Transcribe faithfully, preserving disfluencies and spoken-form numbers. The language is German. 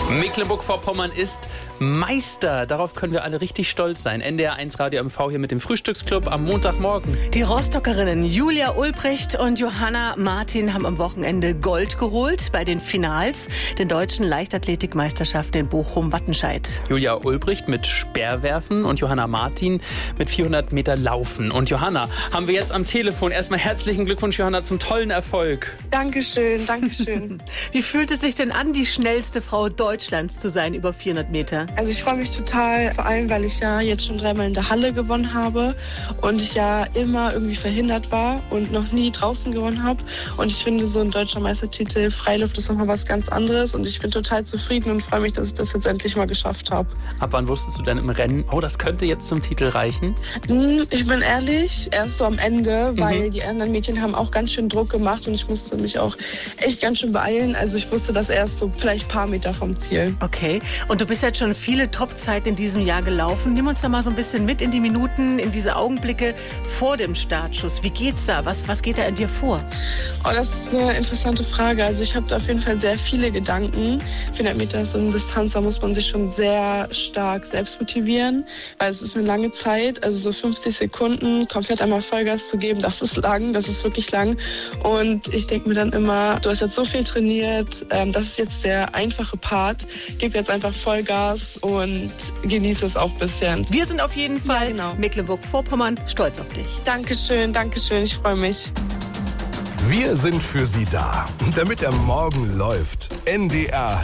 Mecklenburg-Vorpommern ist Meister. Darauf können wir alle richtig stolz sein. N D R eins Radio M V hier mit dem Frühstücksclub am Montagmorgen. Die Rostockerinnen Julia Ulbricht und Johanna Martin haben am Wochenende Gold geholt bei den Finals der deutschen Leichtathletikmeisterschaft in Bochum-Wattenscheid. Julia Ulbricht mit Speerwerfen und Johanna Martin mit vierhundert Meter Laufen. Und Johanna haben wir jetzt am Telefon. Erstmal herzlichen Glückwunsch, Johanna, zum tollen Erfolg. Dankeschön, Dankeschön. Wie fühlt es sich denn an, die schnellste Frau Deutschlands zu sein, über vierhundert Meter? Also ich freue mich total, vor allem, weil ich ja jetzt schon dreimal in der Halle gewonnen habe und ich ja immer irgendwie verhindert war und noch nie draußen gewonnen habe. Und ich finde, so ein deutscher Meistertitel Freiluft ist nochmal was ganz anderes und ich bin total zufrieden und freue mich, dass ich das jetzt endlich mal geschafft habe. Ab wann wusstest du denn im Rennen, oh, das könnte jetzt zum Titel reichen? Ich bin ehrlich, erst so am Ende, weil mhm. die anderen Mädchen haben auch ganz schön Druck gemacht und ich musste mich auch echt ganz schön beeilen. Also ich wusste das erst so vielleicht ein paar Meter vom Ziel. Okay, und du bist jetzt schon viele Topzeiten in diesem Jahr gelaufen. Nimm uns da mal so ein bisschen mit in die Minuten, in diese Augenblicke vor dem Startschuss. Wie geht's da? Was, was geht da in dir vor? Oh, das ist eine interessante Frage. Also ich habe da auf jeden Fall sehr viele Gedanken. vierhundert Meter ist so eine Distanz, da muss man sich schon sehr stark selbst motivieren, weil es ist eine lange Zeit. Also so fünfzig Sekunden komplett einmal Vollgas zu geben, das ist lang, das ist wirklich lang. Und ich denke mir dann immer, du hast jetzt so viel trainiert, ähm, das ist jetzt der einfache Part. Gib jetzt einfach Vollgas und genieße es auch ein bisschen. Wir sind auf jeden Fall ja, genau. Mecklenburg-Vorpommern stolz auf dich. Dankeschön, Dankeschön, ich freue mich. Wir sind für Sie da, damit der Morgen läuft. N D R